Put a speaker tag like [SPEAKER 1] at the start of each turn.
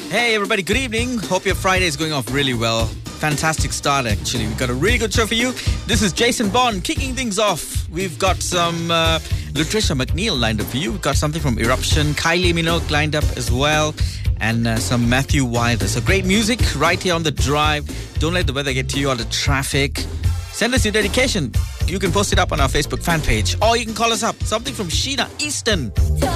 [SPEAKER 1] Hey everybody, good evening. Hope your Friday is going off really well. Fantastic start actually. We've got a really good show for you. This is Jason Bond kicking things off. We've got some Latricia McNeil lined up for you. We've got something from Eruption, Kylie Minogue lined up as well, and some Matthew Wilder. So great music right here on The Drive. Don't let the weather get to you or the traffic. Send us your dedication. You can post it up on our Facebook fan page, or you can call us up. Something from Sheena Easton.